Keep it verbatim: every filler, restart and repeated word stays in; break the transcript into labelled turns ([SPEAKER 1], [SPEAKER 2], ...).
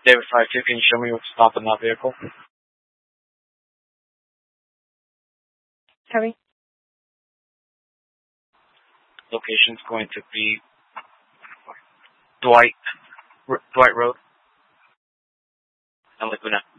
[SPEAKER 1] David five two, can you show me what's stopping that vehicle?
[SPEAKER 2] Sorry?
[SPEAKER 1] Location's going to be Dwight, R- Dwight Road and Laguna.